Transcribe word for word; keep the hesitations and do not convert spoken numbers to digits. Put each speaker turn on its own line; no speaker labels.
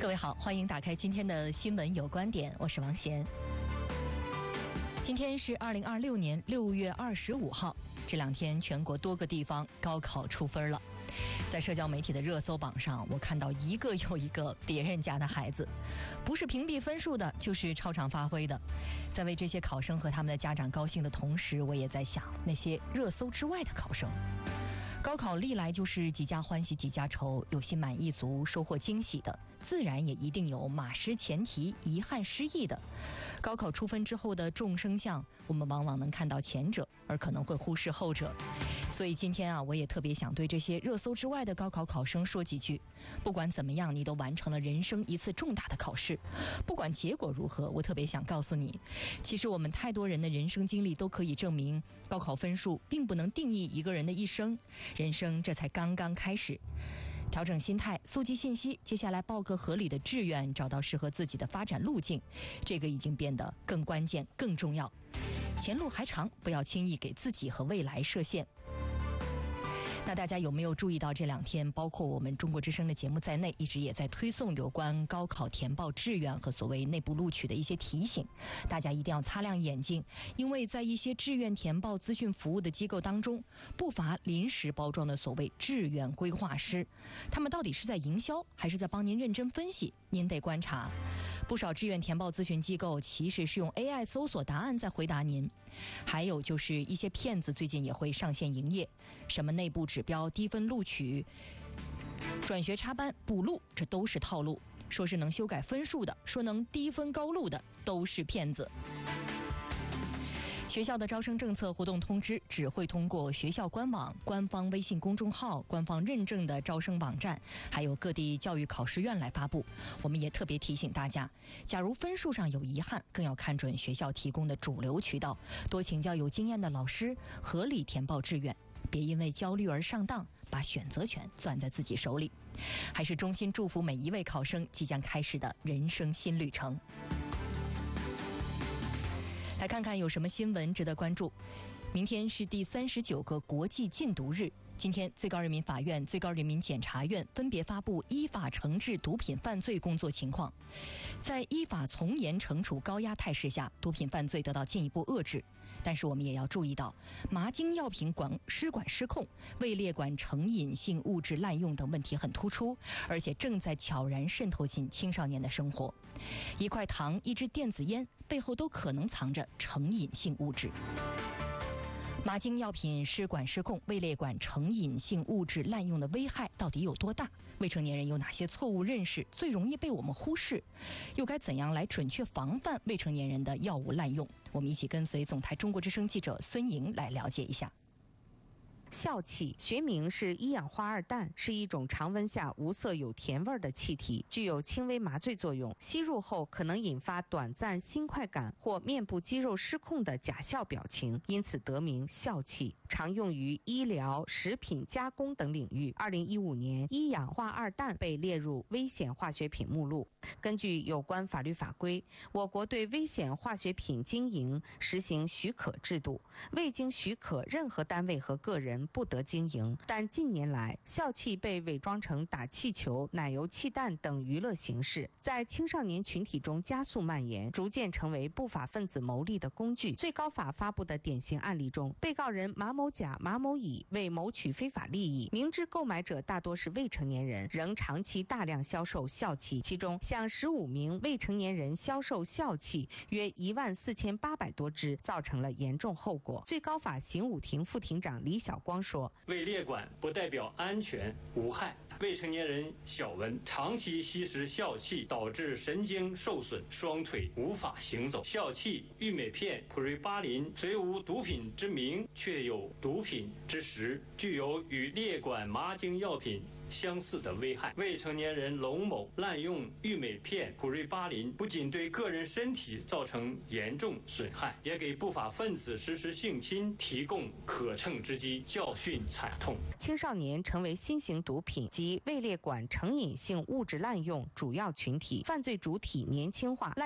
各位好，欢迎打开今天的新闻有观点，我是王贤。今天是二零二六年六月二十五号，这两天全国多个地方高考出分了。在社交媒体的热搜榜上，我看到一个又一个别人家的孩子，不是屏蔽分数的，就是超常发挥的。在为这些考生和他们的家长高兴的同时，我也在想那些热搜之外的考生。高考历来就是几家欢喜几家愁，有心满意足收获惊喜的，自然也一定有马失前蹄遗憾失意的。高考出分之后的众生相，我们往往能看到前者，而可能会忽视后者。所以今天啊，我也特别想对这些热搜之外的高考考生说几句。不管怎么样，你都完成了人生一次重大的考试，不管结果如何，我特别想告诉你，其实我们太多人的人生经历都可以证明，高考分数并不能定义一个人的一生，人生这才刚刚开始。调整心态，搜集信息，接下来报个合理的志愿，找到适合自己的发展路径，这个已经变得更关键更重要。前路还长，不要轻易给自己和未来设限。那大家有没有注意到这两天，包括我们中国之声的节目在内，一直也在推送有关高考填报志愿和所谓内部录取的一些提醒，大家一定要擦亮眼睛，因为在一些志愿填报资讯服务的机构当中，不乏临时包装的所谓志愿规划师，他们到底是在营销还是在帮您认真分析，您得观察。不少志愿填报咨询机构其实是用 A I 搜索答案在回答您，还有就是一些骗子最近也会上线营业，什么内部指标低分录取、转学插班补录，这都是套路。说是能修改分数的，说能低分高录的，都是骗子。学校的招生政策活动通知只会通过学校官网、官方微信公众号、官方认证的招生网站，还有各地教育考试院来发布。我们也特别提醒大家，假如分数上有遗憾，更要看准学校提供的主流渠道，多请教有经验的老师，合理填报志愿，别因为焦虑而上当，把选择权攥在自己手里。还是衷心祝福每一位考生即将开始的人生新旅程。来看看有什么新闻值得关注。明天是第三十九个国际禁毒日，今天最高人民法院、最高人民检察院分别发布依法惩治毒品犯罪工作情况。在依法从严惩处高压态势下，毒品犯罪得到进一步遏制。但是我们也要注意到，麻精药品管失管失控、未列管成瘾性物质滥用等问题很突出，而且正在悄然渗透进青少年的生活。一块糖、一支电子烟背后都可能藏着成瘾性物质。麻精药品失管失控、未列管成瘾性物质滥用的危害到底有多大？未成年人有哪些错误认识最容易被我们忽视？又该怎样来准确防范未成年人的药物滥用？我们一起跟随总台中国之声记者孙莹来了解一下。
笑气学名是一氧化二氮，是一种常温下无色有甜味的气体，具有轻微麻醉作用，吸入后可能引发短暂心快感或面部肌肉失控的假笑表情，因此得名笑气，常用于医疗、食品加工等领域。二零一五年，一氧化二氮被列入危险化学品目录。根据有关法律法规，我国对危险化学品经营实行许可制度，未经许可，任何单位和个人不得经营。但近年来，笑气被伪装成打气球、奶油气弹等娱乐形式，在青少年群体中加速蔓延，逐渐成为不法分子牟利的工具。最高法发布的典型案例中，被告人马某甲、马某乙为谋取非法利益，明知购买者大多是未成年人，仍长期大量销售笑气，其中向十五名未成年人销售笑气约一万四千八百多支，造成了严重后果。最高法刑五庭副庭长李晓光说，
未列管不代表安全无害，未成年人小文长期吸食笑气，导致神经受损，双腿无法行走。笑气、郁美片、普瑞巴林虽无毒品之名，却有毒品之实，具有与列管麻精药品相似的危害。未成年人龙某滥用郁美片、普瑞巴林，不仅对个人身体造成严重损害，也给不法分子实施性侵提供可乘之机，教训惨痛。
青少年成为新型毒品及未列管成瘾性物质滥用主要群体，犯罪主体年轻化。